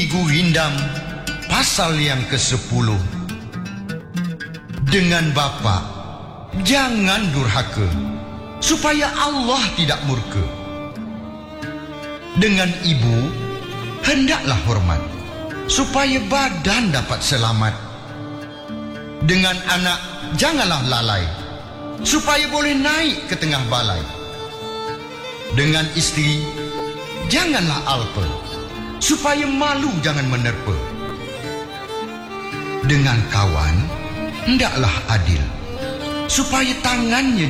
Gurindam pasal yang ke-10. Dengan bapa jangan durhaka, supaya Allah tidak murka. Dengan ibu hendaklah hormat, supaya badan dapat selamat. Dengan anak janganlah lalai, supaya boleh naik ke tengah balai. Dengan isteri janganlah alpa, supaya malu jangan menerpa. Dengan kawan hendaklah adil, supaya tangannya